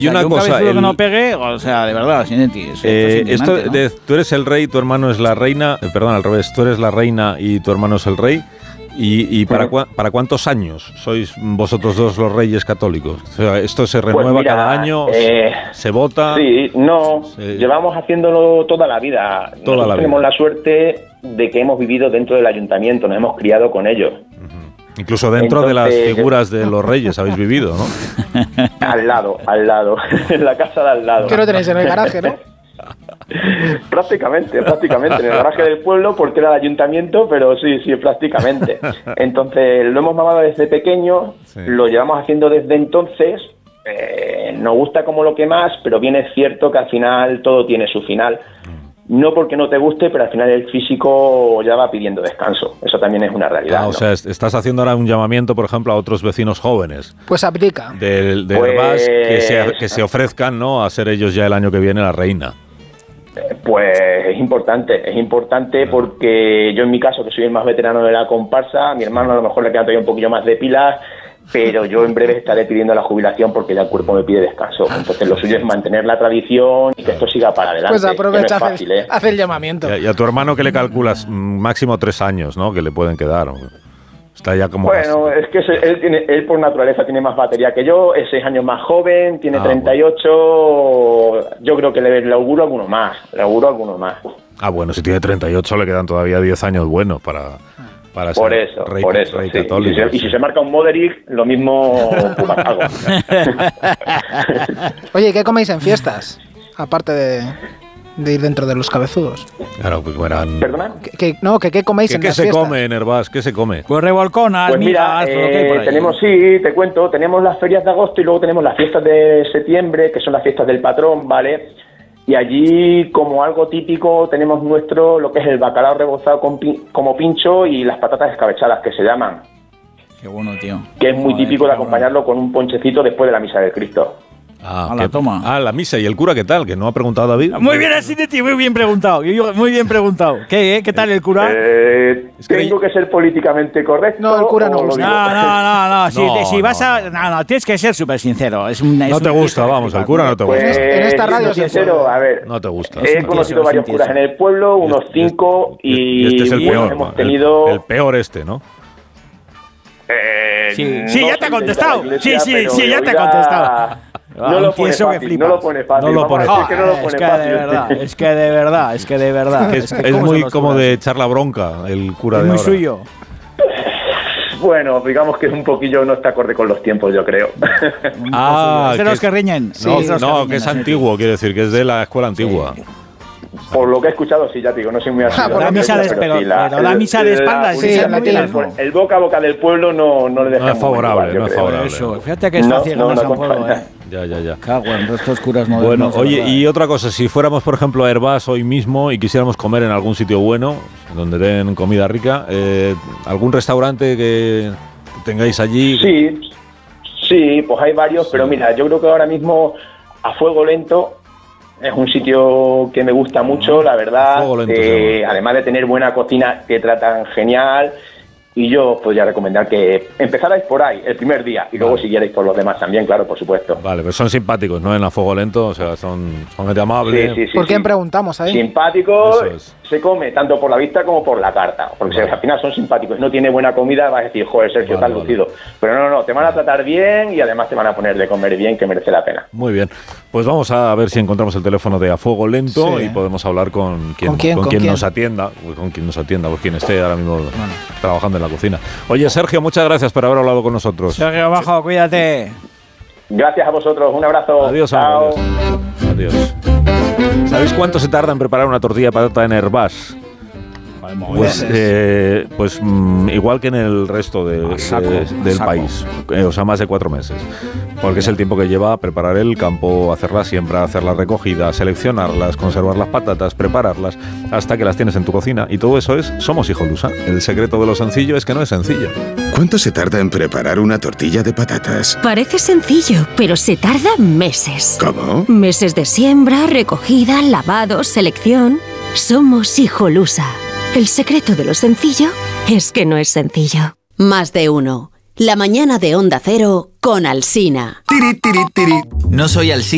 Y una cosa, que no pegue, o sea, de verdad, Sinetti. Tú eres el rey, tu hermano es la reina, perdón, al revés, tú eres la reina y tu hermano es el rey. ¿Y para cuántos años sois vosotros dos los reyes católicos? O sea, ¿esto se renueva cada año? ¿Se vota? Sí, llevamos haciéndolo toda la vida. Nosotros tenemos la suerte de que hemos vivido dentro del ayuntamiento, nos hemos criado con ellos. Incluso dentro de las figuras de los reyes habéis vivido, ¿no? Al lado, en la casa de al lado. ¿Qué lo tenéis en el garaje, no? Prácticamente, en el garaje del pueblo, porque era el ayuntamiento, pero sí, prácticamente. Entonces, lo hemos mamado desde pequeño, lo llevamos haciendo desde entonces, nos gusta como lo que más, pero bien es cierto que al final todo tiene su final. No porque no te guste, pero al final el físico ya va pidiendo descanso. Eso también es una realidad. O sea, estás haciendo ahora un llamamiento, por ejemplo, a otros vecinos jóvenes. Pues aplica. De Herbás, que se ofrezcan, ¿no?, a ser ellos ya el año que viene la reina. Pues es importante porque yo en mi caso, que soy el más veterano de la comparsa, a mi hermano a lo mejor le queda todavía un poquillo más de pilas, pero yo en breve estaré pidiendo la jubilación porque ya el cuerpo me pide descanso. Entonces lo suyo es mantener la tradición y que esto siga para adelante. Pues aprovecha, no es fácil, hace el llamamiento. Y a tu hermano, ¿qué le calculas? Máximo 3 años, ¿no?, que le pueden quedar. Está ya como... Bueno, es que él por naturaleza tiene más batería que yo, es 6 años más joven, tiene 38, yo creo que le auguro alguno más. Bueno, si tiene 38 le quedan todavía 10 años buenos para por ser eso, rey sí. católico. Y si se marca un Moderich, lo mismo hago. Oye, ¿qué coméis en fiestas? Aparte de ir dentro de los cabezudos. Claro, pues eran... ¿Perdona? ¿Qué coméis en las fiestas? ¿Qué se come en Herbás? ¿Qué se come? Pues revolconas, pues mira, te cuento, tenemos las ferias de agosto y luego tenemos las fiestas de septiembre, que son las fiestas del patrón, ¿vale? Y allí, como algo típico, tenemos lo que es el bacalao rebozado como pincho y las patatas escabechadas, que se llaman. Qué bueno, tío. Que es muy típico de acompañarlo con un ponchecito después de la misa del Cristo. Toma. La misa. ¿Y el cura qué tal? Que no ha preguntado David. Muy bien, Sinetti, muy bien preguntado. ¿Qué tal el cura? Tengo que ser políticamente correcto. No, el cura no gusta. No. Si vas a... No, tienes que ser súper sincero. No te gusta, vamos, el cura no te gusta. En esta radio sincero, a ver. No te gusta. He conocido varios curas en el pueblo, unos 5, y este es el peor. Hemos tenido... El peor ¿no? Sí, ya te ha contestado. Sí, ya te ha contestado. No lo pone fácil. Es que de verdad. Es muy como de echar la bronca el cura de ahora. Es muy suyo. Bueno, digamos que es un poquillo, no está acorde con los tiempos, yo creo. ¿Es de los que riñen? No, que es antiguo, quiere decir, que es de la escuela antigua. Por lo que he escuchado, sí, ya te digo, no soy muy asiduo. La misa de espaldas, el boca a boca del pueblo no le deja. No es favorable. Eso, fíjate que es fácil ganar San Juego, Ya. Cago en estos curas modernos. Bueno, oye, y otra cosa, si fuéramos, por ejemplo, a Herbás hoy mismo y quisiéramos comer en algún sitio bueno, donde den comida rica, ¿algún restaurante que tengáis allí? Sí, pues hay varios, pero mira, yo creo que ahora mismo a Fuego Lento es un sitio que me gusta mucho, la verdad. Además de tener buena cocina, te tratan genial. Y yo podría recomendar que empezarais por ahí el primer día y luego siguierais por los demás también, claro, por supuesto. Vale, pero son simpáticos, ¿no? En A Fuego Lento, o sea, son gente amable. Sí, ¿Por quién preguntamos ahí? Simpáticos, se come tanto por la vista como por la carta, porque si al final son simpáticos, no tiene buena comida, vas a decir, joder, Sergio, estás lucido. Pero no, te van a tratar bien y además te van a poner de comer bien, que merece la pena. Muy bien, pues vamos a ver si encontramos el teléfono de A Fuego Lento y podemos hablar con quien nos atienda, pues quien esté ahora mismo trabajando en la cocina. Oye, Sergio, muchas gracias por haber hablado con nosotros. Sergio, bajo, cuídate. Gracias a vosotros, un abrazo. Adiós. Chao. Adiós. ¿Sabéis cuánto se tarda en preparar una tortilla de patata en Herbás? Pues igual que en el resto del país, o sea, más de 4 meses, porque es el tiempo que lleva preparar el campo, hacer la siembra, hacer la recogida, seleccionarlas, conservar las patatas, prepararlas, hasta que las tienes en tu cocina. Y todo eso es Somos Hijolusa. El secreto de lo sencillo es que no es sencillo. ¿Cuánto se tarda en preparar una tortilla de patatas? Parece sencillo, pero se tarda meses. ¿Cómo? Meses de siembra, recogida, lavado, selección. Somos Hijolusa. El secreto de lo sencillo es que no es sencillo. Más de uno. La mañana de Onda Cero con Alsina. No soy Alsina.